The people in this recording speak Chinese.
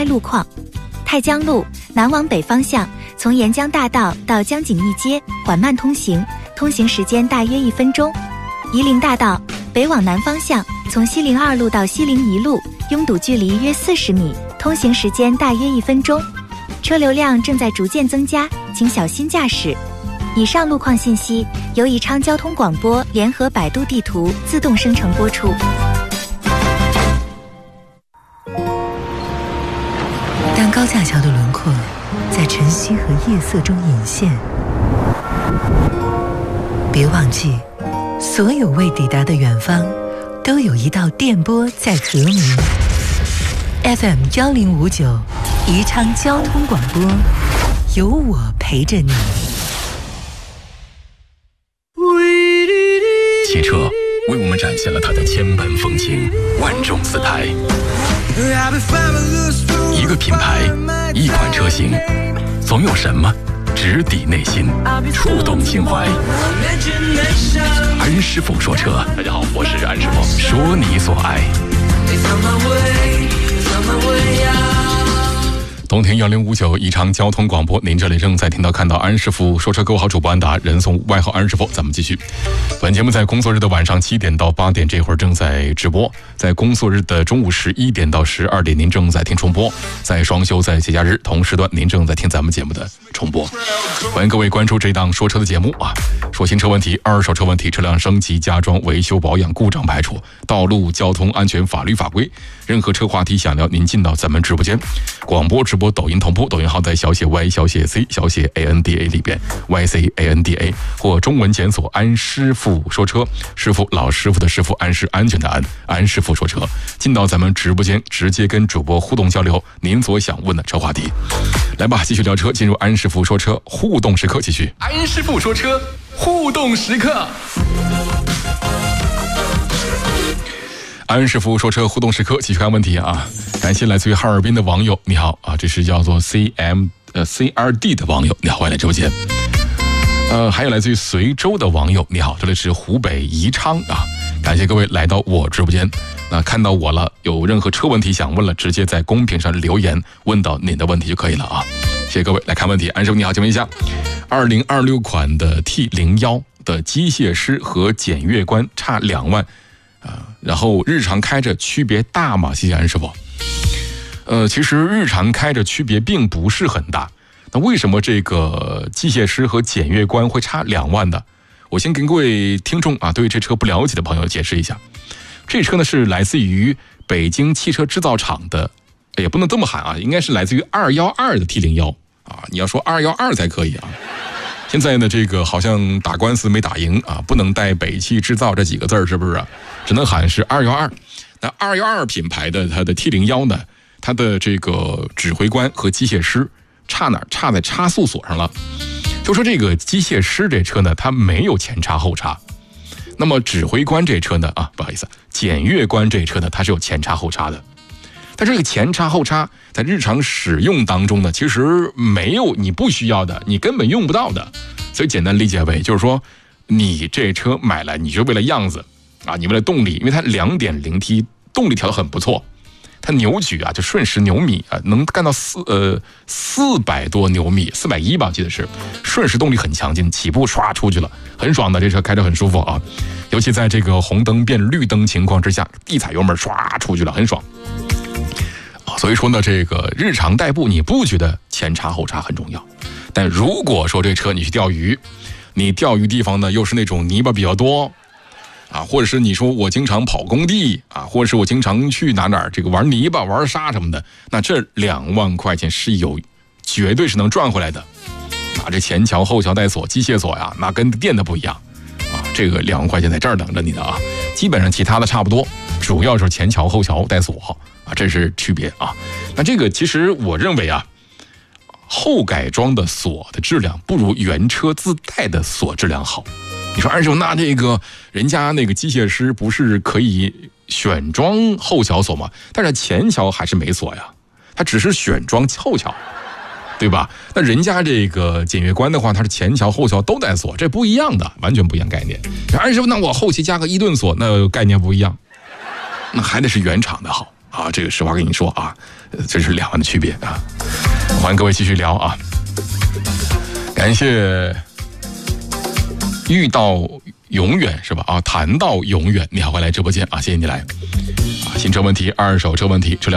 开路况。太江路南往北方向，从沿江大道到江景义街缓慢通行，通行时间大约1分钟。夷陵大道北往南方向，从西陵2路到西陵1路，拥堵距离约40米，通行时间大约1分钟。车流量正在逐渐增加，请小心驾驶。以上路况信息由宜昌交通广播联合百度地图自动生成播出。 当高架桥的轮廓在晨曦和夜色中隐现，别忘记，所有未抵达的远方，都有一道电波在和鸣。FM 1059，宜昌交通广播，有我陪着你。 汽车为我们展现了它的千般风情，万种姿态。一个品牌，一款车型，总有什么直抵内心，触动心怀。安师傅说车，大家好，我是安师傅，说你所爱。冬天1059宜昌交通广播，您这里正在听到看到安师傅说车，各位好，主播安达，人送外号安师傅。咱们继续，本节目在工作日的晚上7点到8点这会儿正在直播，在工作日的中午11点到12点您正在听重播，在双休在节假日同时段您正在听咱们节目的重播。欢迎各位关注这档说车的节目啊，说新车问题、二手车问题、车辆升级、加装、维修保养、故障排除、道路交通安全、法律法规，任何车话题想聊，您进到咱们直播间，广播直播抖音同步，抖音号在小写 Y 小写 C 小写 ANDA 里边 YCANDA， 或中文检索安师傅说车，师傅老师傅的师傅，安是安全的安，安师傅说车，进到咱们直播间直接跟主播互动交流您所想问的车话题。来吧，继续聊车，进入安师傅说车互动时刻，继续安师傅说车互动时刻。安师傅说车互动时刻，继续看问题啊！感谢来自于哈尔滨的网友，你好啊，这是叫做 CRD 的网友，你好，欢迎来直播间。还有来自于随州的网友，你好，这里是湖北宜昌啊，感谢各位来到我直播间。那看到我了，有任何车问题想问了，直接在公屏上留言问到您的问题就可以了啊！谢谢各位，来看问题。安师傅你好，请问一下，2026款的 T01的机械师和检阅官差2万。然后日常开着区别大吗？谢谢安师傅。其实日常开着区别并不是很大。那为什么这个机械师和检阅官会差2万呢？我先跟各位听众啊，对这车不了解的朋友解释一下。这车呢是来自于北京汽车制造厂的，也不能这么喊啊，应该是来自于212的 T01啊，你要说212才可以啊。现在呢，这个好像打官司没打赢啊，不能带北汽制造这几个字，是不是啊？只能喊是212。那212品牌的它的 T01呢，它的这个指挥官和机械师差哪儿？差在差速锁上了。就说这个机械师这车呢，它没有前叉后叉。那么指挥官这车呢，不好意思，检阅官这车呢，它是有前叉后叉的。但这个前叉后叉在日常使用当中呢，其实没有你不需要的，你根本用不到的。所以简单理解为就是说，你这车买来你就为了样子啊，你为了动力，因为它 2.0T 动力调得很不错，它扭矩啊就瞬时牛米啊，能干到400多牛米，410吧，我记得是瞬时动力很强劲，起步唰出去了，很爽的，这车开着很舒服啊。尤其在这个红灯变绿灯情况之下，一踩油门唰出去了，很爽。所以说呢，这个日常代步你不觉得前叉后叉很重要，但如果说这车你去钓鱼，你钓鱼地方呢又是那种泥巴比较多啊，或者是你说我经常跑工地啊，或者是我经常去哪这个玩泥巴玩沙什么的，那这2万块钱是绝对是能赚回来的啊！这前桥后桥带锁机械锁呀，那跟电的不一样啊，这个2万块钱在这儿等着你的啊，基本上其他的差不多，主要是前桥后桥带锁啊，这是区别啊。那这个其实我认为啊，后改装的锁的质量不如原车自带的锁质量好。你说安师傅，那这个人家那个机械师不是可以选装后桥锁吗？但是前桥还是没锁呀，它只是选装后桥，对吧？那人家这个检阅官的话，它是前桥后桥都带锁，这不一样的，完全不一样概念。安师傅，那我后期加个1顿锁，那概念不一样，那还得是原厂的好啊，这个实话跟你说啊，这是两岸的区别啊。欢迎各位继续聊啊，感谢遇到永远是吧？啊，谈到永远，你好，欢迎来直播间啊，谢谢你来啊。新车问题，二手车问题，车辆